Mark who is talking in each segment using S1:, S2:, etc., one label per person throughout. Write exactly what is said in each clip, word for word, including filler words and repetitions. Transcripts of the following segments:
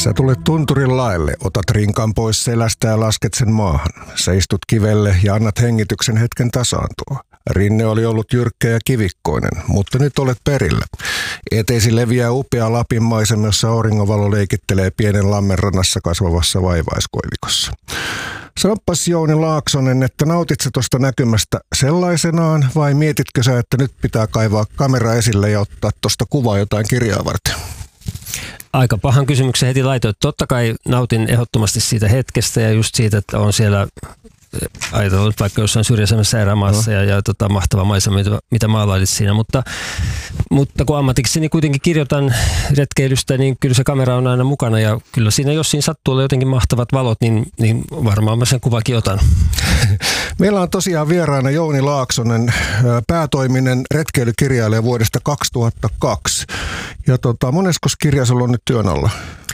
S1: Sä tulet tunturin laelle, otat rinkan pois selästä ja lasket sen maahan. Sä istut kivelle ja annat hengityksen hetken tasaantua. Rinne oli ollut jyrkkä ja kivikkoinen, mutta nyt olet perillä. Eteisi leviää upea Lapin maisema, jossa auringonvalo leikittelee pienen lammenrannassa kasvavassa vaivaiskoivikossa. Sanopas Jouni Laaksonen, että nautit sä tuosta näkymästä sellaisenaan vai mietitkö sä, että nyt pitää kaivaa kamera esille ja ottaa tuosta kuvaa jotain kirjaa varten?
S2: Aika pahan kysymyksen heti laitoin. Totta kai nautin ehdottomasti siitä hetkestä ja just siitä, että on siellä ajatellut vaikka jossain syrjäisemmässä erämaassa no. ja, ja tota, mahtava maisema, mitä, mitä maalailit siinä. Mutta, mutta kun ammatikseni kuitenkin kirjoitan retkeilystä, niin kyllä se kamera on aina mukana ja kyllä siinä, jos siinä sattuu olla jotenkin mahtavat valot, niin, niin varmaan mä sen kuvakin otan.
S1: Meillä on tosiaan vieraana Jouni Laaksonen, päätoiminen retkeilykirjailija vuodesta kaksituhattakaksi. Ja tota, moneskos kirja sulla on nyt työn alla?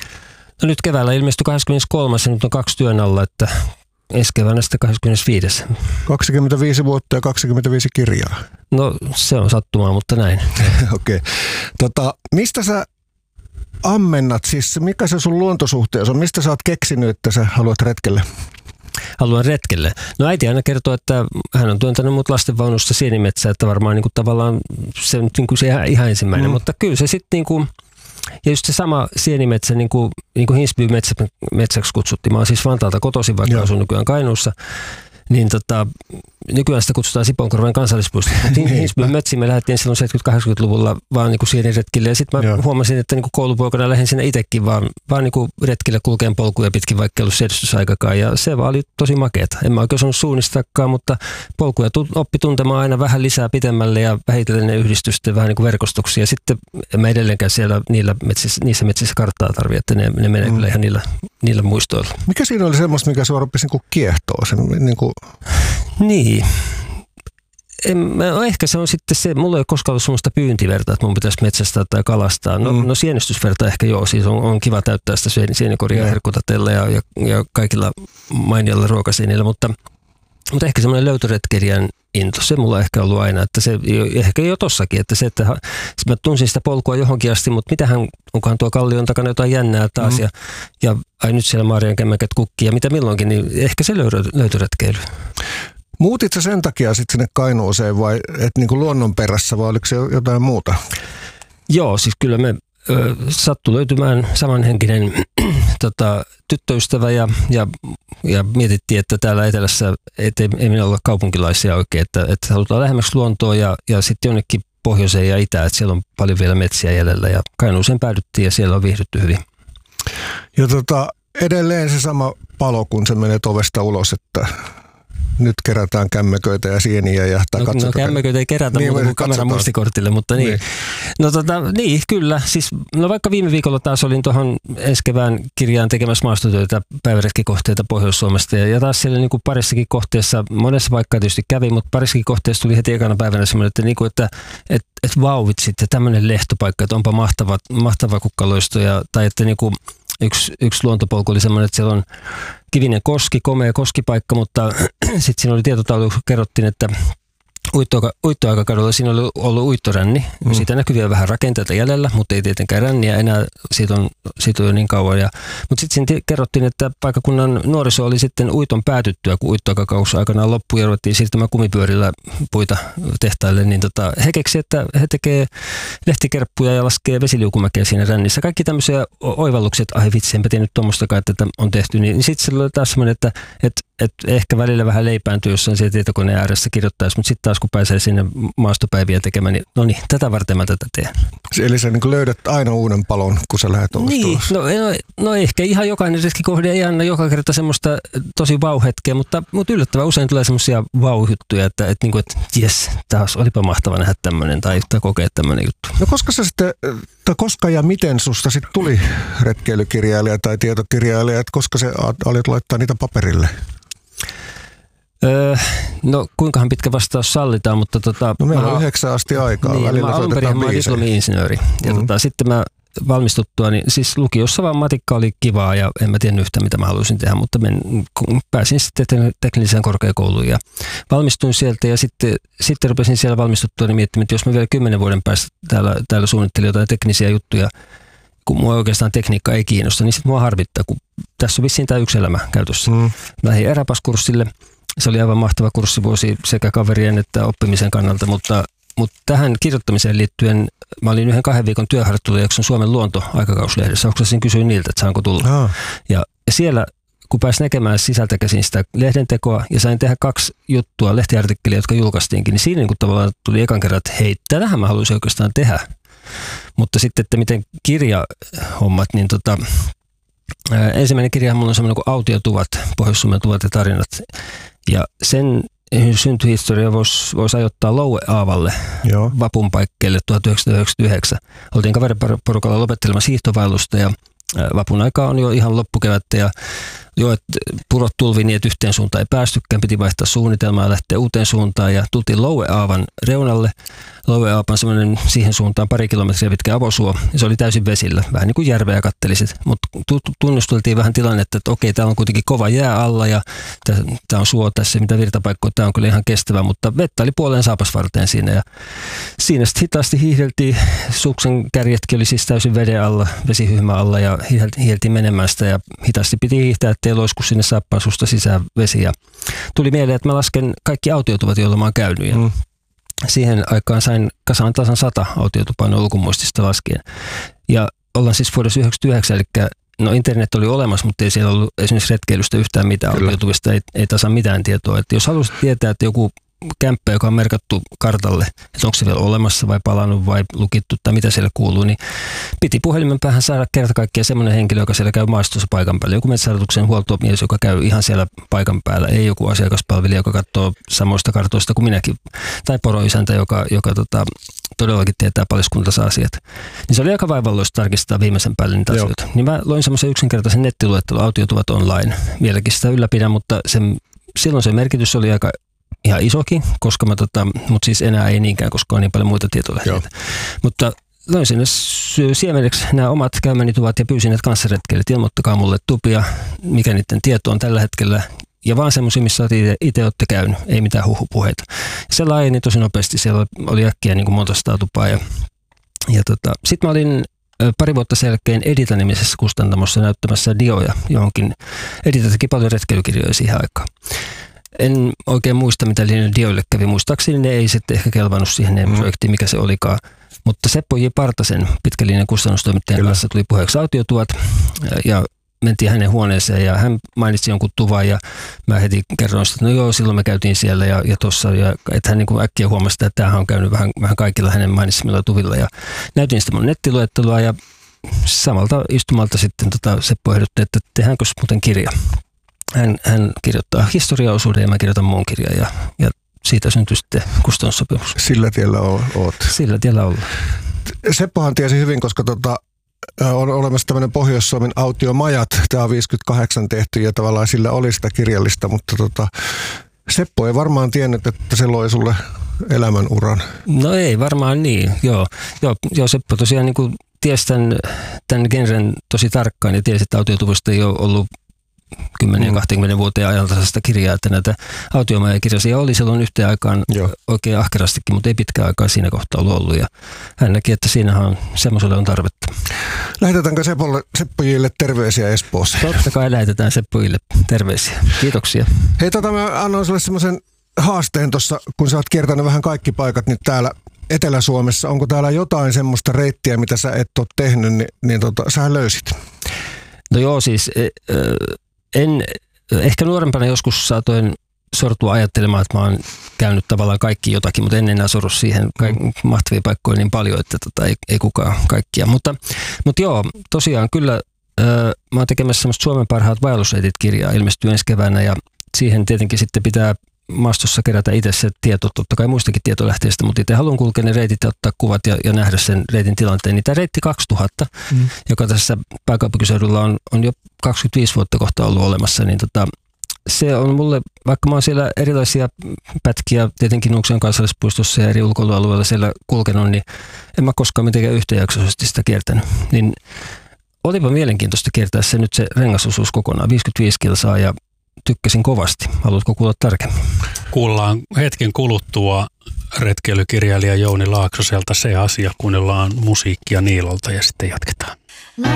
S2: No nyt keväällä ilmestyi kahdeskymmeneskolmas ja nyt on kaksi työn alla, että ensi keväänä sitten kahdeskymmenesviides
S1: kaksikymmentäviisi vuotta ja kaksikymmentäviisi kirjaa.
S2: No se on sattumaa, mutta näin.
S1: Okei. Okay. Tota, mistä sä ammennat, siis mikä se sun luontosuhteessa on? Mistä sä oot keksinyt, että sä haluat retkelle?
S2: Haluan retkelle. No äiti aina kertoo, että hän on työntänyt mut lastenvaunusta sienimetsää, että varmaan niin kuin tavallaan se on niin kuin se ihan, ihan ensimmäinen, mm. mutta kyllä se sitten niin kuin, ja just se sama sienimetsä, niin kuin, niin kuin Hinsby metsä, metsäksi kutsuttiin. Mä oon siis Vantaalta kotoisin, vaikka asun nykyään Kainuussa. Niin tota, nykyään sitä kutsutaan Sipoonkorven kansallispuisto. Hinsbyn metsiin me lähdettiin silloin seitsemänkymmentä-kahdeksankymmentäluvulla vaan niin kuin sieniretkille. Ja sitten mä Joo. huomasin, että niin kuin koulupoikana lähdin sinne itsekin vaan, vaan niin kuin retkille kulkeen polkuja pitkin, vaikka ei ollut siedistysaikakaan. Ja se vaan oli tosi makeeta. En mä oikein osannut suunnistakaan, mutta polkuja oppi tuntemaan aina vähän lisää pitemmälle ja vähitellen ne yhdistysten vähän niin kuin verkostuksia. Ja sitten mä edelleenkään siellä niillä metsissä, niissä metsissä karttaa tarvitse, että ne, ne menee mm. kyllä ihan niillä, niillä muistoilla.
S1: Mikä siinä oli semmoista, mikä sua rupesi niin kiehtoo? Se, niin kuin
S2: Niin. En, no ehkä se on sitten se, mulla ei ole koskaan ollut sellaista pyyntiverta, että mun pitäisi metsästää tai kalastaa. No, mm. no sienestysverta ehkä joo, siis on, on kiva täyttää sitä sienikoria ja herkutatella ja, ja, ja kaikilla mainioilla ruokasienillä, mutta, mutta ehkä semmoinen löytöretkeilijän into, se mulla on ehkä ollut aina, että se ehkä jo tossakin, että se, että mä tunsin sitä polkua johonkin asti, mutta mitähän, onkohan tuo kallion takana jotain jännää taas mm. ja, ja ai nyt siellä Maarian kämmäkät kukkii ja mitä milloinkin, niin ehkä se löytöretkeily.
S1: Muutit sä sen takia sitten sinne Kainuuseen vai et niinku luonnon perässä vai oliko se jotain muuta?
S2: Joo, siis kyllä me ö, sattui löytymään samanhenkinen tota, tyttöystävä ja, ja, ja mietittiin, että täällä etelässä et ei, ei minä olla kaupunkilaisia oikein, että, että halutaan lähemmäksi luontoa ja, ja sitten jonnekin pohjoiseen ja itään, että siellä on paljon vielä metsiä jäljellä ja Kainuuseen päädyttiin ja siellä on viihdytty hyvin.
S1: Ja tota, edelleen se sama palo, kun se menee ovesta ulos, että nyt kerätään kämmeköitä ja sieniä ja tai
S2: no, no kämmeköitä ei kerätä niin, muuta kuin kameran muistikortille, mutta niin. niin. No tota, niin, kyllä. Siis, no vaikka viime viikolla taas olin tuohon ensi kevään kirjaan tekemässä maastotöitä, päiväretkikohteita Pohjois-Suomesta ja, ja taas siellä niin kuin parissakin kohteessa, monessa paikkaa tietysti kävi, mutta parissakin kohteessa tuli heti ekana päivänä semmoinen, että, niin kuin, että et, et vauvit sitten tämmöinen lehtopaikka, että onpa mahtava, mahtava kukkaloisto ja, tai että niin kuin Yksi, yksi luontopolku oli semmoinen, että siellä on kivinen koski, komea koskipaikka, mutta sitten siinä oli tietotaulu, kerrottiin, että uittoaikakadulla siinä oli ollut uittoränni. Mm. Siitä näkyy vielä vähän rakenteita jäljellä, mutta ei tietenkään ränniä enää, siitä on, siitä on jo niin kauan. Ja, mutta sitten siinä kerrottiin, että paikkakunnan nuoriso oli sitten uiton päätyttyä, kun uittoaikakausi aikanaan loppui ja ruvettiin siirtymään kumipyörillä puita tehtaille, niin tota, he keksi, että he tekee lehtikerppuja ja laskee vesiliukumäkeä siinä rännissä. Kaikki tämmöisiä oivalluksia, että ai vitsi, enpä tiennyt tuommoistakaan, että on tehty. Niin, niin sitten se oli taas semmoinen, että, että, että ehkä välillä vähän leipääntyy jossain siellä tietokoneen ääressä kirjoittaisi, mutta sitten taas kun pääsee sinne maastopäiviä tekemään, niin no niin, tätä varten mä tätä teen.
S1: Eli sä niin löydät aina uuden palon, kun sä lähdet ovesta
S2: Niin, no, no, no ehkä ihan jokainen retkikohde ei anna joka kerta semmoista tosi vau-hetkeä, mutta, mutta yllättävän usein tulee semmoisia vau-juttuja, että, että, että, että jes, taas olipa mahtava nähdä tämmöinen tai, tai kokea tämmöinen juttu.
S1: No koska sä sitten, tai koska ja miten susta sitten tuli retkeilykirjailija tai tietokirjailija, että koska sä alit laittaa niitä paperille?
S2: Öö, no kuinkahan pitkä vastaus sallitaan, mutta tota...
S1: No meillä on yhdeksän asti aikaa.
S2: Niin,
S1: välillä
S2: mä alun perin mä olen diplomi-insinööri. Ja mm. tota, sitten mä valmistuttua, niin siis lukiossa vaan matikka oli kivaa ja en mä tiennyt yhtään mitä mä haluaisin tehdä, mutta men, pääsin sitten tekniseen korkeakouluun ja valmistuin sieltä ja sitten, sitten rupesin siellä valmistuttua niin miettimään, että jos mä vielä kymmenen vuoden päästä täällä, täällä suunnittelin jotain teknisiä juttuja kun mua oikeastaan tekniikka ei kiinnosta, niin sitten mua harvittaa, kun tässä on vissiin tämä yksi elämä käytössä. Mm. Lähdin eräpaskurssille. Se oli aivan mahtava kurssivuosi sekä kaverien että oppimisen kannalta, mutta, mutta tähän kirjoittamiseen liittyen mä olin yhden kahden viikon työharjoittelujakson Suomen luonto-aikakauslehdessä. Oksasin kysyin niiltä, että saanko tulla. Ah. Ja siellä, kun pääsin näkemään sisältä käsin sitä lehdentekoa ja sain tehdä kaksi juttua, lehtiartikkelia, jotka julkaistiinkin, niin siinä niin kuin tavallaan tuli ekan kerran, että hei, tätähän mä haluaisin oikeastaan tehdä. Mutta sitten, että miten kirjahommat, niin tota, ää, ensimmäinen kirjahan mulla on semmoinen kuin Autiotuvat, Pohjois-Suomen tuvat ja tarinat. Ja sen syntyhistoria voisi vois ajoittaa Loue Aavalle vapun paikkeelle tuhatyhdeksänsataayhdeksänkymmentäyhdeksän. Oltiin kaveriporukalla lopettelemassa hiihtovaellusta ja vapun aika on jo ihan loppukevättä ja jo, että purot tulvi niin, että yhteen suuntaan ei päästykään, piti vaihtaa suunnitelmaa ja lähteä uuteen suuntaan ja tultiin Loue Aavan reunalle. Loue Aava on semmoinen siihen suuntaan pari kilometriä pitkä avosuo ja se oli täysin vesillä, vähän niin kuin järveä kattelisit, mutta tunnusteltiin vähän tilannetta, että okei, täällä on kuitenkin kova jää alla ja tämä on suo tässä, mitä virtapaikkoja, tämä on kyllä ihan kestävä, mutta vettä oli puoleen saapasvarteen siinä ja siinä sitten hitaasti hiihdeltiin, suksen kärjetkin oli siis täysin veden alla, vesihyhmä alla ja hiihdeltiin menemään sitä ja hitaasti piti hiihtää, ettei loisku sinne saappaan susta sisään vesi ja tuli mieleen, että mä lasken kaikki autiotuvat, joilla mä oon käynyt ja mm. siihen aikaan sain kasaan tasan sata autiotupaa ulkomuistista laskien. Ja ollaan siis vuodessa yhdeksänkymmentäyhdeksän, eli no internet oli olemassa, mutta ei siellä ollut esimerkiksi retkeilystä yhtään mitään. Kyllä. Autiotuvista ei, ei tasan mitään tietoa. Että jos haluaisit tietää, että joku kämppä, joka on merkattu kartalle, että onko se vielä olemassa vai palannut vai lukittu tai mitä siellä kuuluu, niin piti puhelimen päähän saada kerta kaikkiaan semmoinen henkilö, joka siellä käy maastossa paikan päällä. Joku metsähallituksen huoltomies, joka käy ihan siellä paikan päällä, ei joku asiakaspalvelija, joka katsoo samoista kartoista kuin minäkin, tai poroisäntä, joka, joka tota, todellakin tietää paliskuntansa asiat. Niin se oli aika vaivalloista tarkistaa viimeisen päälle niitä Joo. asioita. Niin mä loin semmoisen yksinkertaisen nettiluettelun, Autiotuvat online. Vieläkin sitä ylläpidän, mutta sen, silloin se merkitys oli aika ihan isokin, koska mä tota, mutta siis enää ei niinkään, koska on niin paljon muita tietolähteitä. Mutta loin sinne siemeneksi nämä omat käymäni tuvat ja pyysin, että kanssaretkeille, ilmoittakaa mulle tupia, mikä niiden tieto on tällä hetkellä. Ja vaan semmoisia, missä itse olette käynyt, ei mitään huhupuheita. Se laajeni tosi nopeasti, siellä oli äkkiä niin kuin monta sataa tupaa. Ja, ja tota, sitten mä olin pari vuotta selkein Edita-nimisessä kustantamossa näyttämässä dioja johonkin. Edita teki paljon retkeilykirjoja siihen aikaan. En oikein muista, mitä niille dioille kävi. Muistaakseni ne ei sitten ehkä kelvannut siihen mm. projektiin, mikä se olikaan. Mutta Seppo J. Partasen pitkälinjan kustannustoimittajan Kyllä. kanssa tuli puheeksi Autiotuvat ja mentiin hänen huoneeseen ja hän mainitsi jonkun tuvan ja mä heti kerroin sitä, että no joo, silloin me käytiin siellä ja, ja tuossa. Ja että hän niin kuin äkkiä huomasi, että tämähän on käynyt vähän, vähän kaikilla hänen mainitsemilla tuvilla ja näytin sitä mun nettiluettelua ja samalta istumalta sitten tota Seppo ehdotti, että tehdäänkö muuten kirja. Hän, hän kirjoittaa historiaosuuden ja mä kirjoitan muun kirjan ja, ja siitä syntyi sitten kustannussopimus.
S1: Sillä tiellä oot.
S2: Sillä tiellä ollaan.
S1: Seppohan tiesi hyvin, koska tota, on olemassa tämmöinen Pohjois-Suomen autiomajat. Tämä on viisikymmentäkahdeksan tehty ja tavallaan sillä oli sitä kirjallista, mutta tota, Seppo ei varmaan tiennyt, että se loi sulle elämänuran.
S2: No ei varmaan niin, joo. Joo, joo Seppo tosiaan niin kuin tiesi tämän, tämän genren tosi tarkkaan ja tiesi, että autiotuvasta ei ole ollut kymmenen kaksikymmentä vuoteen ajalta sitä kirjaa, että näitä autiomajakirjaisia oli silloin yhteen aikaan Joo. oikein ahkerastikin, mutta ei pitkään aikaa siinä kohtaa ollut, ollut. Ja hän näki, että siinähän on, semmoiselle on tarvetta.
S1: Lähetetäänkö Sepolle, Seppojille terveisiä Espoossa?
S2: Totta kai lähetetään Seppojille terveisiä. Kiitoksia.
S1: Hei, tota mä annoin sulle semmoisen haasteen tuossa, kun sä oot kiertänyt vähän kaikki paikat nyt täällä Etelä-Suomessa. Onko täällä jotain semmoista reittiä, mitä sä et ole tehnyt, niin, niin tota, sä löysit?
S2: No joo, siis en, ehkä nuorempana joskus saatoin sortua ajattelemaan, että mä oon käynyt tavallaan kaikki jotakin, mutta en enää sorru siihen kaik- mahtavia paikkoja niin paljon, että tota, ei, ei kukaan kaikkia. Mutta, mutta joo, tosiaan kyllä öö, mä oon tekemässä semmoista Suomen parhaat vaellusreitit-kirjaa, ilmestyy ensi keväänä ja siihen tietenkin sitten pitää maastossa kerätä itse se tieto, totta kai muistakin tietolähteistä, mutta itse haluan kulkea ne reitit ja ottaa kuvat ja, ja nähdä sen reitin tilanteen. Niin tämä reitti kaksituhatta, mm. joka tässä pääkaupunkiseudulla on, on jo kaksikymmentäviisi vuotta kohta ollut olemassa, niin tota, se on mulle, vaikka mä oon siellä erilaisia pätkiä, tietenkin Nuuksion kansallispuistossa ja eri ulkoilualueilla siellä kulkenut, niin en mä koskaan mitenkään yhtäjaksoisesti sitä kiertänyt. Niin olipa mielenkiintoista kiertää se nyt se rengasusuus kokonaan, viisikymmentäviisi kilsaa ja tykkäsin kovasti. Haluatko kuulla tarkemmin?
S3: Kuullaan hetken kuluttua retkeilykirjailija Jouni Laaksoselta se asia, kuunnellaan musiikkia Niilolta ja sitten jatketaan.